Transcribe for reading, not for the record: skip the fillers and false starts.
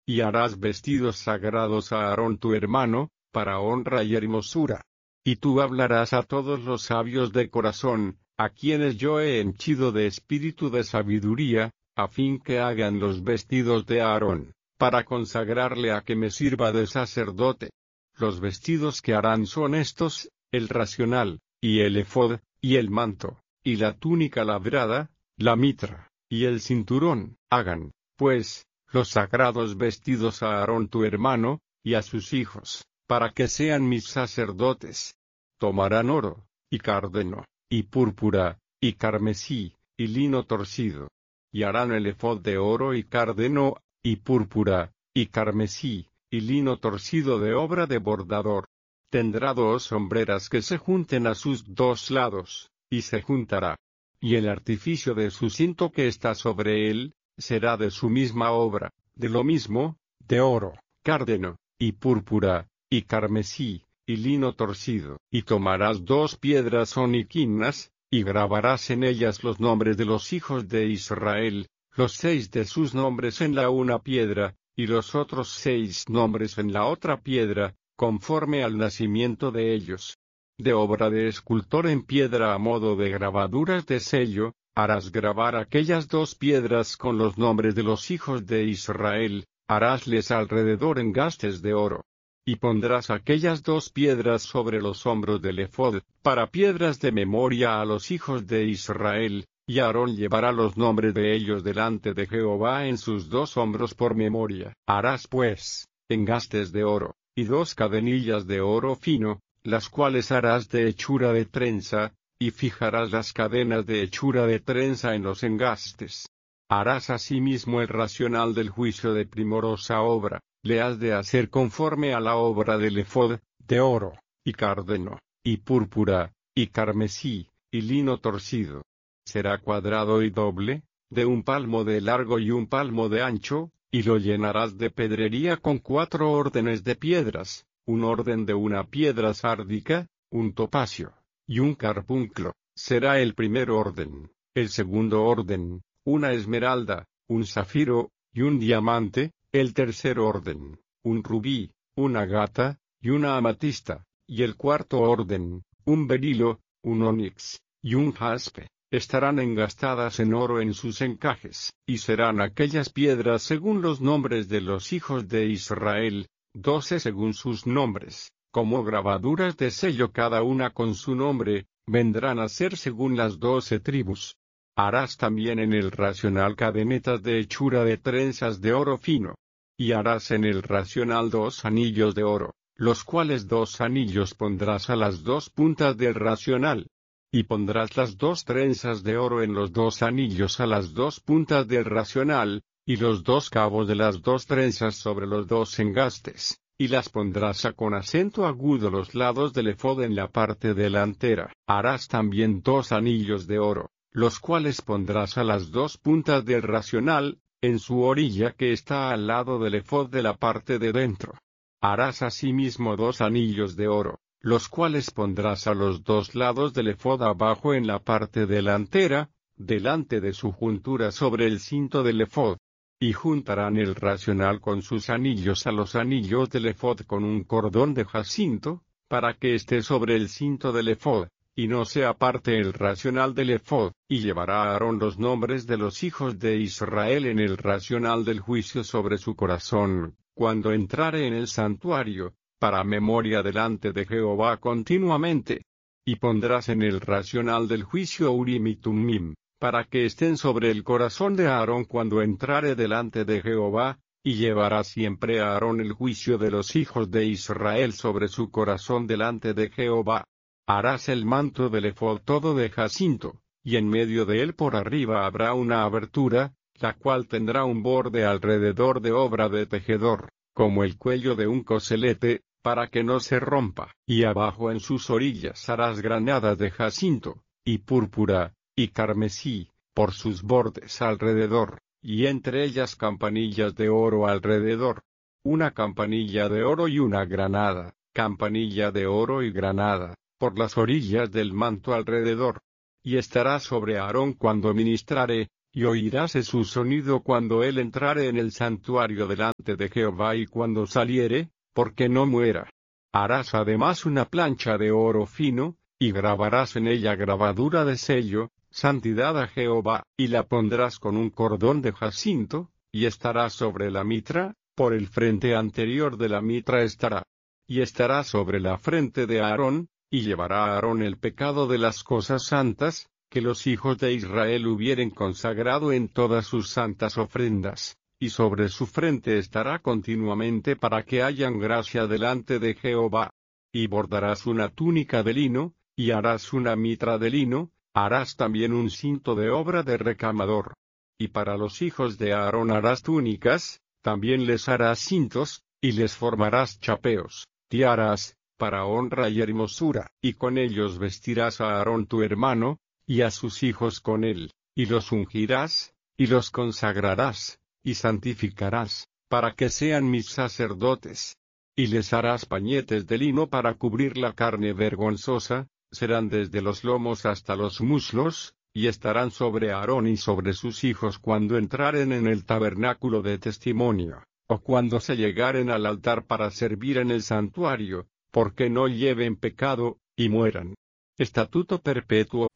y harás vestidos sagrados a Aarón tu hermano, para honra y hermosura. Y tú hablarás a todos los sabios de corazón, a quienes yo he henchido de espíritu de sabiduría, a fin que hagan los vestidos de Aarón, para consagrarle a que me sirva de sacerdote. Los vestidos que harán son estos: el racional, y el efod, y el manto, y la túnica labrada, la mitra, y el cinturón. Hagan, pues, los sagrados vestidos a Aarón tu hermano, y a sus hijos, para que sean mis sacerdotes. Tomarán oro, y cárdeno, y púrpura, y carmesí, y lino torcido. Y harán el efod de oro y cárdeno, y púrpura, y carmesí, y lino torcido de obra de bordador. Tendrá 2 hombreras que se junten a sus 2 lados, y se juntará. Y el artificio de su cinto que está sobre él, será de su misma obra, de lo mismo, de oro, cárdeno, y púrpura, y carmesí, y lino torcido. Y tomarás 2 piedras oniquinas, y grabarás en ellas los nombres de los hijos de Israel, los 6 de sus nombres en la una piedra, y los otros 6 nombres en la otra piedra, conforme al nacimiento de ellos. De obra de escultor en piedra a modo de grabaduras de sello, harás grabar aquellas 2 piedras con los nombres de los hijos de Israel, harásles alrededor engastes de oro. Y pondrás aquellas 2 piedras sobre los hombros del efod, para piedras de memoria a los hijos de Israel, y Aarón llevará los nombres de ellos delante de Jehová en sus 2 hombros por memoria. Harás pues, engastes de oro, y 2 cadenillas de oro fino, las cuales harás de hechura de trenza, y fijarás las cadenas de hechura de trenza en los engastes. Harás asimismo el racional del juicio de primorosa obra, le has de hacer conforme a la obra del efod, de oro, y cárdeno, y púrpura, y carmesí, y lino torcido. Será cuadrado y doble, de 1 palmo de largo y 1 palmo de ancho, y lo llenarás de pedrería con 4 órdenes de piedras, un orden de una piedra sárdica, un topacio, y un carbunclo. Será el primer orden. El segundo orden, una esmeralda, un zafiro, y un diamante. El tercer orden, un rubí, una agata, y una amatista. Y el cuarto orden, un berilo, un onix, y un jaspe. Estarán engastadas en oro en sus encajes, y serán aquellas piedras según los nombres de los hijos de Israel, 12 según sus nombres, como grabaduras de sello cada una con su nombre, vendrán a ser según las 12 tribus. Harás también en el racional cadenetas de hechura de trenzas de oro fino. Y harás en el racional 2 anillos de oro, los cuales 2 anillos pondrás a las 2 puntas del racional. Y pondrás las 2 trenzas de oro en los 2 anillos a las 2 puntas del racional, y los 2 cabos de las 2 trenzas sobre los 2 engastes, y las pondrás con acento agudo los lados del efod en la parte delantera. Harás también 2 anillos de oro, los cuales pondrás a las 2 puntas del racional, en su orilla que está al lado del efod de la parte de dentro. Harás asimismo 2 anillos de oro, los cuales pondrás a los 2 lados del efod abajo en la parte delantera, delante de su juntura sobre el cinto del efod. Y juntarán el racional con sus anillos a los anillos del efod con un cordón de jacinto, para que esté sobre el cinto del efod, y no se aparte el racional del efod. Y llevará a Aarón los nombres de los hijos de Israel en el racional del juicio sobre su corazón, cuando entrare en el santuario, para memoria delante de Jehová continuamente. Y pondrás en el racional del juicio Urim y Tumim, para que estén sobre el corazón de Aarón cuando entrare delante de Jehová, y llevará siempre a Aarón el juicio de los hijos de Israel sobre su corazón delante de Jehová. Harás el manto del efod todo de jacinto, y en medio de él por arriba habrá una abertura, la cual tendrá un borde alrededor de obra de tejedor, como el cuello de un coselete, para que no se rompa. Y abajo en sus orillas harás granadas de jacinto, y púrpura, y carmesí, por sus bordes alrededor, y entre ellas campanillas de oro alrededor. Una campanilla de oro y una granada, campanilla de oro y granada, por las orillas del manto alrededor. Y estará sobre Aarón cuando ministrare, y oiráse su sonido cuando él entrare en el santuario delante de Jehová y cuando saliere, porque no muera. Harás además una plancha de oro fino, y grabarás en ella grabadura de sello, santidad a Jehová, y la pondrás con un cordón de jacinto, y estará sobre la mitra, por el frente anterior de la mitra estará. Y estará sobre la frente de Aarón, y llevará a Aarón el pecado de las cosas santas, que los hijos de Israel hubieren consagrado en todas sus santas ofrendas, y sobre su frente estará continuamente para que hayan gracia delante de Jehová. Y bordarás una túnica de lino, y harás una mitra de lino, harás también un cinto de obra de recamador. Y para los hijos de Aarón harás túnicas, también les harás cintos, y les formarás chapeos, tiaras, para honra y hermosura, y con ellos vestirás a Aarón tu hermano, y a sus hijos con él, y los ungirás, y los consagrarás, y santificarás, para que sean mis sacerdotes. Y les harás pañetes de lino para cubrir la carne vergonzosa, serán desde los lomos hasta los muslos, y estarán sobre Aarón y sobre sus hijos cuando entraren en el tabernáculo de testimonio, o cuando se llegaren al altar para servir en el santuario, porque no lleven pecado, y mueran. Estatuto perpetuo.